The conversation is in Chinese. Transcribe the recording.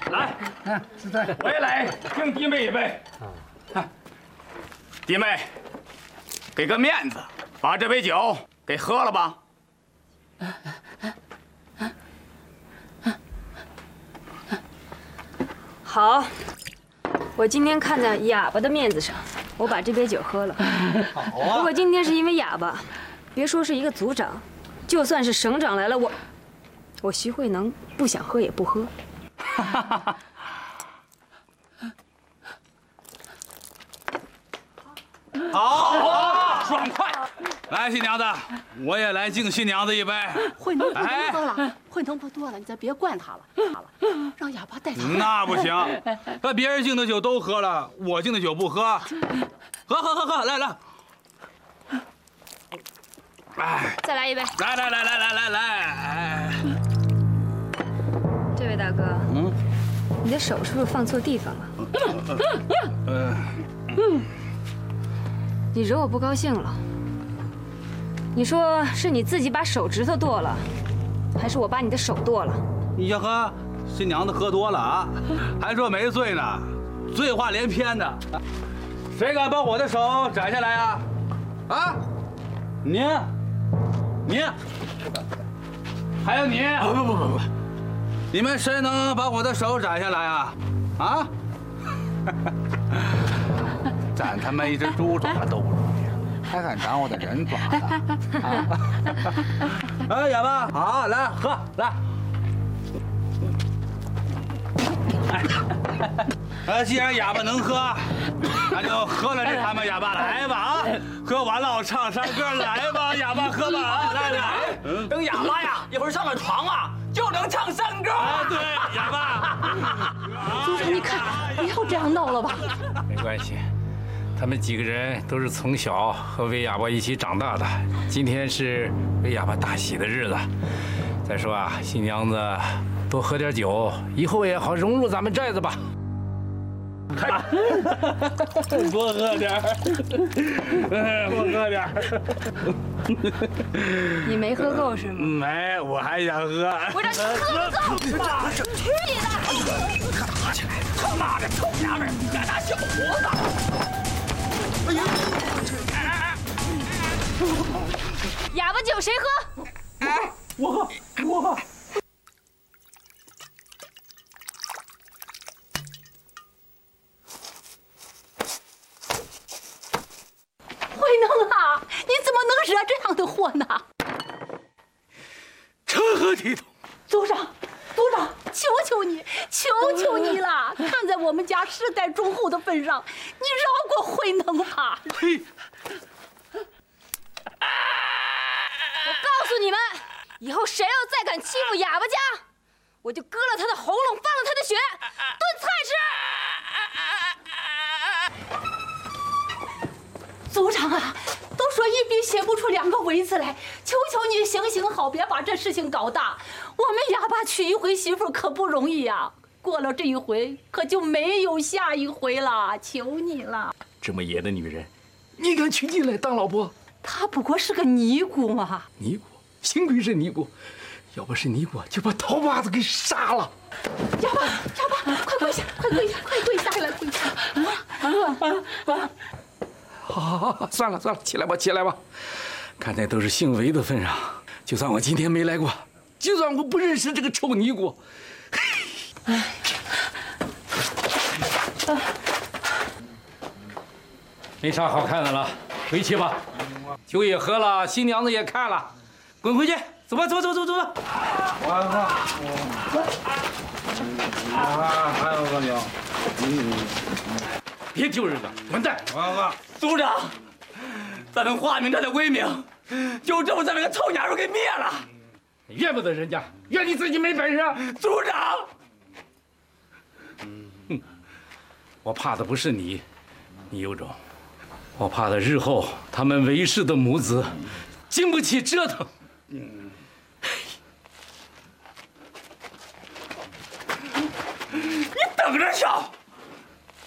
来， 是的， 我也来敬弟妹一杯。弟妹，给个面子，把这杯酒给喝了吧。 好，我今天看在哑巴的面子上，我把这杯酒喝了。 好啊。 如果今天是因为哑巴，别说是一个族长，就算是省长来了，我徐慧能不想喝也不喝。 好，爽快！来，新娘子，我也来敬新娘子一杯。 慧能不多了，慧能不多了，你再别惯他了，让哑巴带走。 那不行，把别人敬的酒都喝了，我敬的酒不喝。喝，来。哎， 再来一杯。 来。 这位大哥，你的手是不是放错地方了？你惹我不高兴了。你说是你自己把手指头剁了，还是我把你的手剁了？ 你先喝，新娘子喝多了啊，还说没醉呢，醉话连篇的。谁敢把我的手斩下来呀？啊，你，还有你，不，你们谁能把我的手斩下来啊？啊？斩他们一只猪爪都不容易，还敢斩我的人爪子？哎，哑巴，好，来喝，来。既然哑巴能喝，那就喝了这他们哑巴来吧啊！喝完了我唱山歌来吧，哑巴喝吧啊！来， 等哑巴呀，一会儿上了床啊，就能唱山歌。 对，哑巴。 族长，你看，不要这样闹了吧。 没关系，他们几个人都是从小和魏哑巴一起长大的，今天是魏哑巴大喜的日子。再说啊，新娘子多喝点酒，以后也好融入咱们寨子吧。 多喝点多喝点你没喝够是吗？ 没，我还想喝。 我让你喝不够，去你的！ 拿起来！他妈的，臭娘们儿，敢拿小伙子！ 哑巴酒谁喝？ 我喝。 慧能啊，你怎么能惹这样的祸呢？ 成何体统！ 族长，求求你了！看在我们家世代忠厚的份上，你饶过慧能吧！ 嘿， 我告诉你们，以后谁要再敢欺负哑巴家，我就割了他的喉咙，放了他的血，炖菜吃。 族长啊，都说一笔写不出两个围字来，求求你行好，别把这事情搞大。我们哑巴娶一回媳妇可不容易呀，过了这一回，可就没有下一回了，求你了。 这么野的女人，你敢娶进来当老婆？ 她不过是个尼姑嘛。 尼姑，幸亏是尼姑，要不是尼姑，就把桃把子给杀了。 哑巴，快跪下来，跪下！ 好，算了，起来吧。看在都是姓韦的份上，就算我今天没来过，就算我不认识这个臭尼姑，没啥好看的了，回去吧。酒也喝了，新娘子也看了，滚回去，走吧。 还有个酒。 别丢人了，混蛋！ 族长，咱们化名寨的威名，就这么在那个臭娘们给灭了。 怨不得人家，怨你自己没本事。 族长， 我怕的不是你，你有种。我怕的日后他们韦氏的母子经不起折腾。 你等着瞧！